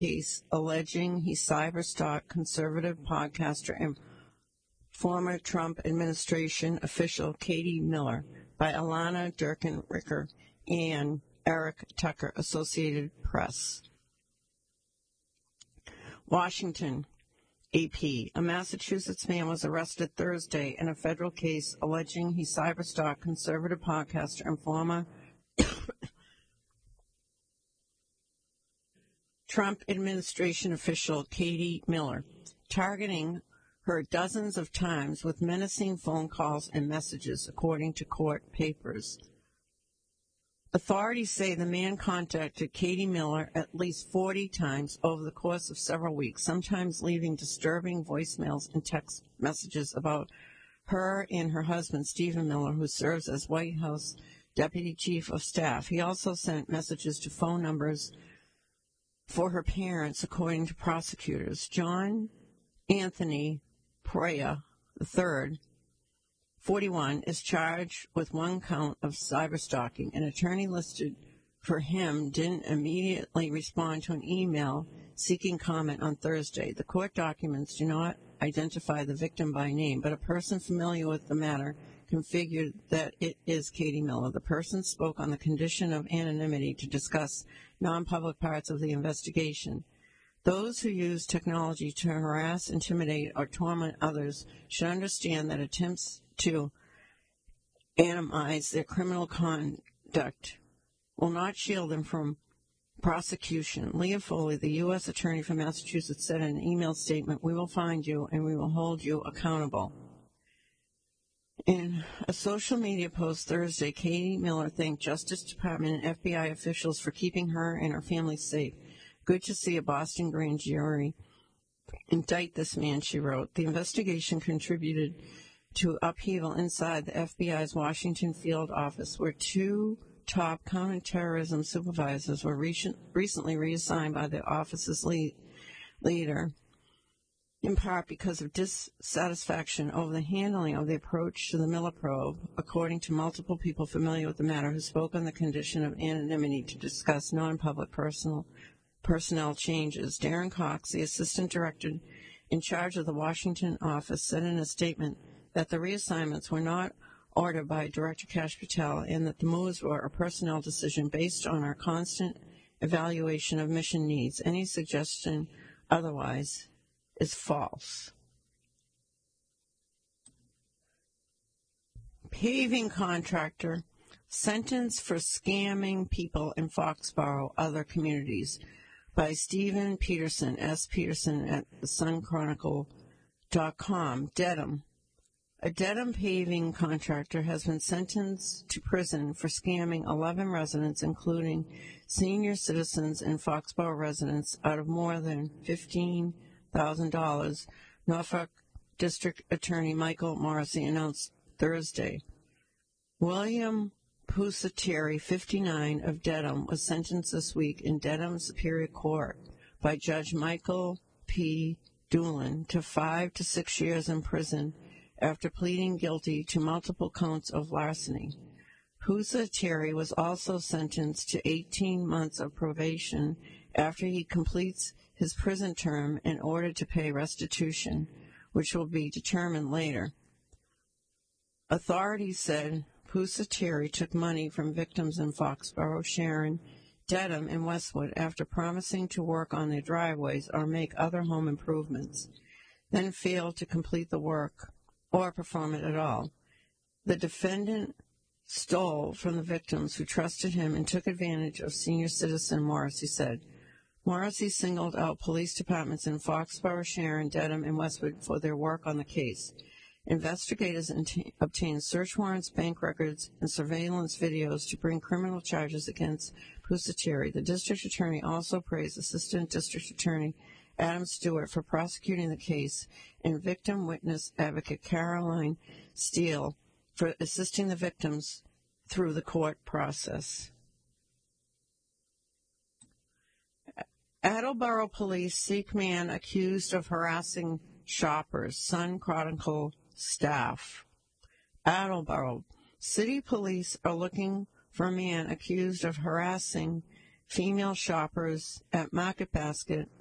case alleging he cyberstalked conservative podcaster and former Trump administration official Katie Miller by Alana Durkin-Ricker and Eric Tucker, Associated Press. Washington, AP. A Massachusetts man was arrested Thursday in a federal case alleging he cyberstalked conservative podcaster and former Trump administration official Katie Miller, targeting her dozens of times with menacing phone calls and messages, according to court papers. Authorities say the man contacted Katie Miller at least 40 times over the course of several weeks, sometimes leaving disturbing voicemails and text messages about her and her husband, Stephen Miller, who serves as White House Deputy Chief of Staff. He also sent messages to phone numbers for her parents, according to prosecutors. John Anthony Perea III, 41, is charged with one count of cyberstalking. An attorney listed for him didn't immediately respond to an email seeking comment on Thursday. The court documents do not identify the victim by name, but a person familiar with the matter can figure that it is Katie Miller. The person spoke on the condition of anonymity to discuss non-public parts of the investigation. Those who use technology to harass, intimidate, or torment others should understand that attempts to anonymize their criminal conduct will not shield them from prosecution. Leah Foley, the U.S. Attorney for Massachusetts, said in an email statement, "We will find you and we will hold you accountable." In a social media post Thursday, Katie Miller thanked Justice Department and FBI officials for keeping her and her family safe. "Good to see a Boston grand jury indict this man," she wrote. The investigation contributed to upheaval inside the FBI's Washington field office, where two top counterterrorism supervisors were recently reassigned by the office's leader, in part because of dissatisfaction over the handling of the approach to the Miller probe, according to multiple people familiar with the matter who spoke on the condition of anonymity to discuss non-public personnel changes. Darren Cox, the assistant director in charge of the Washington office, said in a statement that the reassignments were not ordered by Director Kash Patel and that the moves were a personnel decision based on our constant evaluation of mission needs. Any suggestion otherwise is false. Paving contractor sentenced for scamming people in Foxborough, other communities, by Stephen Peterson, S. Peterson at thesunchronicle.com. Dedham. A Dedham paving contractor has been sentenced to prison for scamming 11 residents, including senior citizens and Foxborough residents, out of more than $15,000, Norfolk District Attorney Michael Morrissey announced Thursday. William Pusateri, 59, of Dedham, was sentenced this week in Dedham Superior Court by Judge Michael P. Doolin to 5 to 6 years in prison after pleading guilty to multiple counts of larceny. Pusateri was also sentenced to 18 months of probation after he completes his prison term in order to pay restitution, which will be determined later. Authorities said Pusateri took money from victims in Foxborough, Sharon, Dedham, and Westwood after promising to work on their driveways or make other home improvements, then failed to complete the work or perform it at all. The defendant stole from the victims who trusted him and took advantage of senior citizen, Morrissey said. Morrissey singled out police departments in Foxborough, Sharon, Dedham, and Westwood for their work on the case. Investigators obtained search warrants, bank records, and surveillance videos to bring criminal charges against Pusateri. The district attorney also praised Assistant District Attorney Adam Stewart for prosecuting the case and victim witness advocate Caroline Steele for assisting the victims through the court process. Attleboro police seek man accused of harassing shoppers, Sun Chronicle staff. Attleboro. City police are looking for a man accused of harassing female shoppers at Market Basket